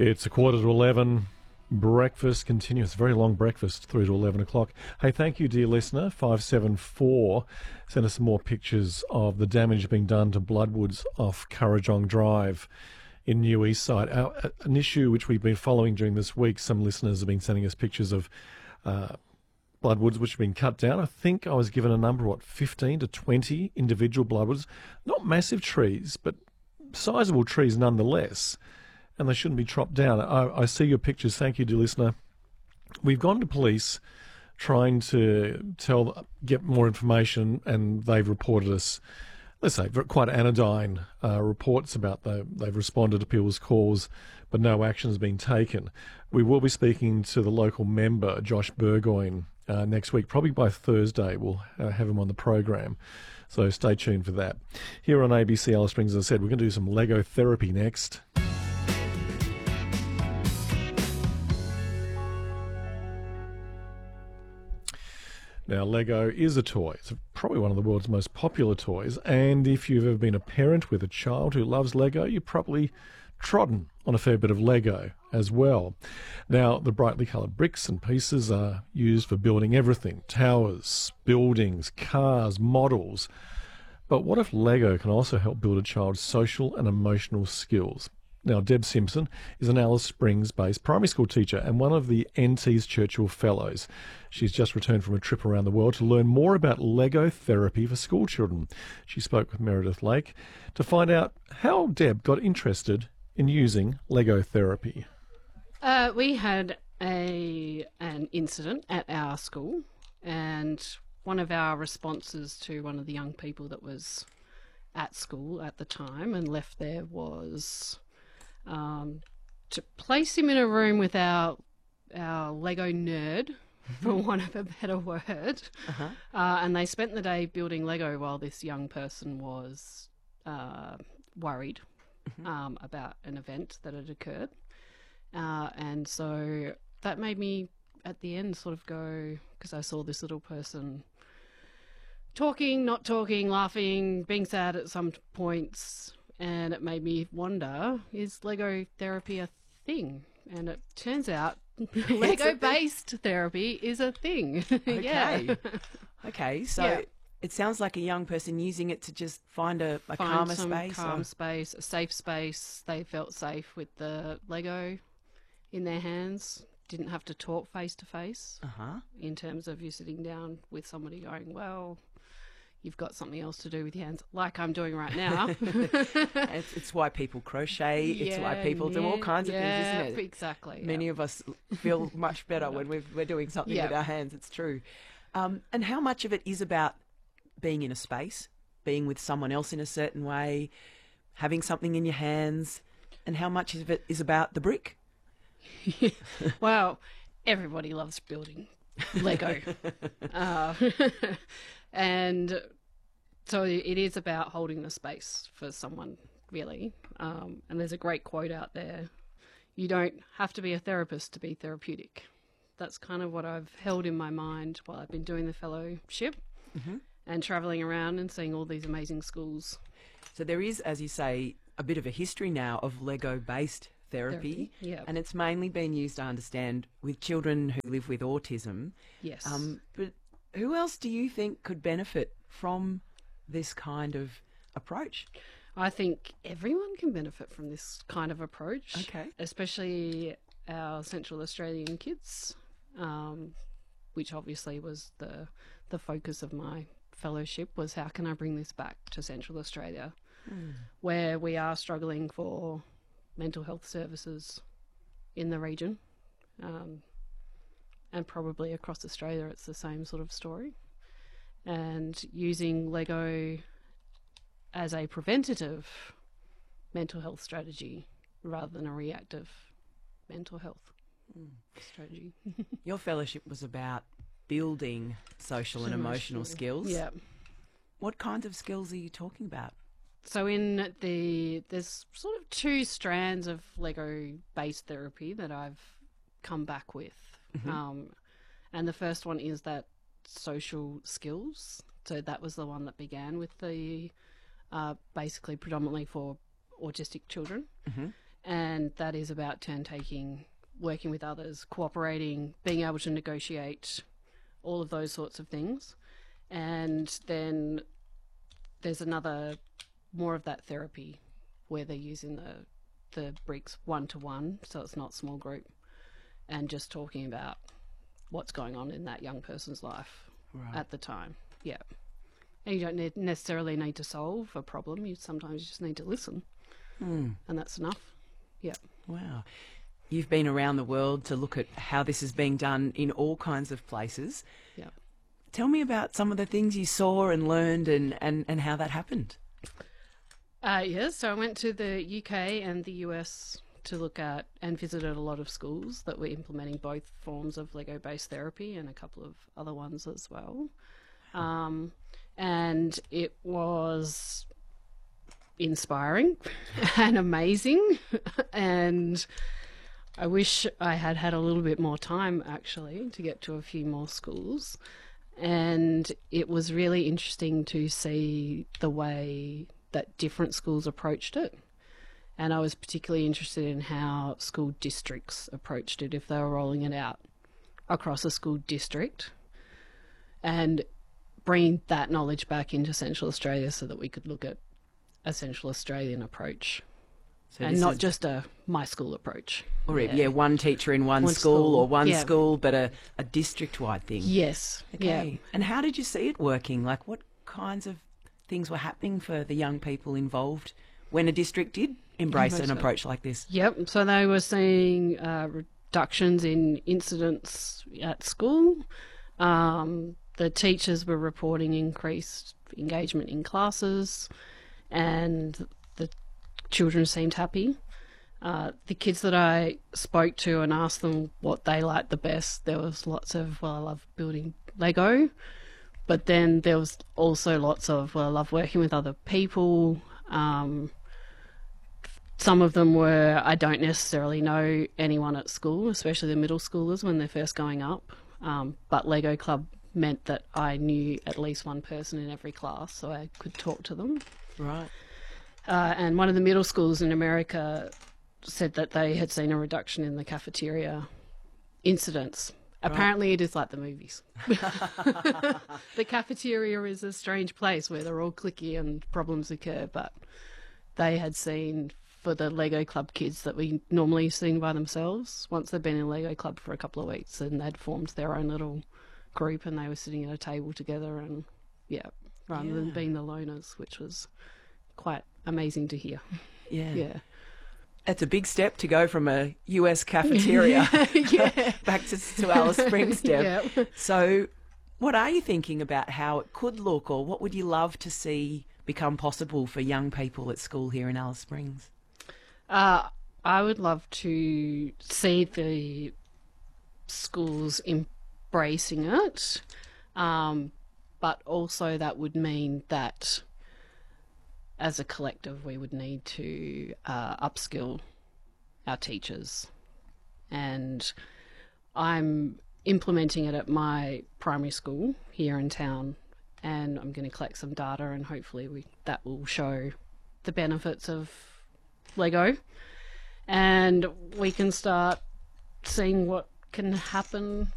It's 11:15. Breakfast continues. Very long breakfast through to 11 o'clock. Hey, thank you, dear listener. 574. Send us some more pictures of the damage being done to Bloodwoods off Currajong Drive in New Eastside. An issue which we've been following during this week. Some listeners have been sending us pictures of bloodwoods which have been cut down. I think I was given a number, 15 to 20 individual bloodwoods. Not massive trees, but sizable trees nonetheless. And they shouldn't be chopped down. I see your pictures. Thank you, dear listener. We've gone to police trying to get more information, and they've reported us, let's say, quite anodyne reports about they've responded to people's calls, but no action has been taken. We will be speaking to the local member, Josh Burgoyne, next week. Probably by Thursday we'll have him on the program. So stay tuned for that. Here on ABC Alice Springs, as I said, we're going to do some Lego therapy next. Now, Lego is a toy. It's probably one of the world's most popular toys. And if you've ever been a parent with a child who loves Lego, you've probably trodden on a fair bit of Lego as well. Now, the brightly coloured bricks and pieces are used for building everything. Towers, buildings, cars, models. But what if Lego can also help build a child's social and emotional skills? Now, Deb Simpson is an Alice Springs-based primary school teacher and one of the NT's Churchill Fellows. She's just returned from a trip around the world to learn more about Lego therapy for school children. She spoke with Meredith Lake to find out how Deb got interested in using Lego therapy. We had an incident at our school, and one of our responses to one of the young people that was at school at the time and left there was to place him in a room with our Lego nerd, for want of a better word. And they spent the day building Lego while this young person was worried about an event that had occurred. And so that made me, at the end, sort of go, because I saw this little person talking, not talking, laughing, being sad at some points, and it made me wonder, is Lego therapy a thing? And it turns out Lego-based therapy is a thing. Okay. Yeah. Okay, so it sounds like a young person using it to just find a calmer space. Calm space, a safe space. They felt safe with the Lego in their hands. Didn't have to talk face to face in terms of you sitting down with somebody going, well, you've got something else to do with your hands, like I'm doing right now. It's why people crochet. It's why people do all kinds of things, isn't it? Exactly. Many of us feel much better when we're doing something with our hands. It's true. And how much of it is about being in a space, being with someone else in a certain way, having something in your hands, and how much of it is about the brick? Well, everybody loves building Lego. And so it is about holding the space for someone, really. And there's a great quote out there. You don't have to be a therapist to be therapeutic. That's kind of what I've held in my mind while I've been doing the fellowship and travelling around and seeing all these amazing schools. So there is, as you say, a bit of a history now of Lego-based therapy. And it's mainly been used, I understand, with children who live with autism. Yes. But who else do you think could benefit from this kind of approach? I think everyone can benefit from this kind of approach. Okay. Especially our Central Australian kids, which obviously was the focus of my fellowship, was how can I bring this back to Central Australia, where we are struggling for mental health services in the region. And probably across Australia it's the same sort of story. And using Lego as a preventative mental health strategy rather than a reactive mental health strategy. Your fellowship was about building social and emotional skills. Yeah. What kinds of skills are you talking about? So there's sort of two strands of Lego-based therapy that I've come back with. And the first one is that social skills. So that was the one that began with the basically predominantly for autistic children. and that is about turn-taking, working with others, cooperating, being able to negotiate, all of those sorts of things. And then there's another, more of that therapy, where they're using the bricks one-to-one, so it's not small group, and just talking about what's going on in that young person's life at the time. Yeah. And you don't necessarily need to solve a problem. Sometimes you just need to listen, and that's enough. Yeah. Wow. You've been around the world to look at how this is being done in all kinds of places. Yeah. Tell me about some of the things you saw and learned and how that happened. Yes, so I went to the UK and the US to look at and visited a lot of schools that were implementing both forms of Lego-based therapy and a couple of other ones as well. And it was inspiring and amazing. And I wish I had had a little bit more time, actually, to get to a few more schools. And it was really interesting to see the way that different schools approached it. And I was particularly interested in how school districts approached it, if they were rolling it out across a school district, and bringing that knowledge back into Central Australia so that we could look at a Central Australian approach, so and not just a my school approach. Or one teacher in one school or one school, but a district-wide thing. Yes. Okay. Yeah. And how did you see it working? Like, what kinds of things were happening for the young people involved when a district did embrace an approach like this? Yep. So they were seeing reductions in incidents at school. The teachers were reporting increased engagement in classes, and the children seemed happy. The kids that I spoke to and asked them what they liked the best, there was lots of, I love building Lego, but then there was also lots of, I love working with other people. Some of them were, I don't necessarily know anyone at school, especially the middle schoolers when they're first going up, but Lego Club meant that I knew at least one person in every class, so I could talk to them. Right. And one of the middle schools in America said that they had seen a reduction in the cafeteria incidents. Right. Apparently it is like the movies. The cafeteria is a strange place where they're all cliquey and problems occur, but they had seen, for the Lego Club kids that we normally sing by themselves, once they'd been in Lego Club for a couple of weeks, and they'd formed their own little group and they were sitting at a table together, and rather than being the loners, which was quite amazing to hear. Yeah. It's a big step to go from a US cafeteria back to Alice Springs, Deb. Yeah. So what are you thinking about how it could look, or what would you love to see become possible for young people at school here in Alice Springs? I would love to see the schools embracing it, but also that would mean that as a collective we would need to upskill our teachers, and I'm implementing it at my primary school here in town, and I'm going to collect some data, and hopefully that will show the benefits of Lego, and we can start seeing what can happen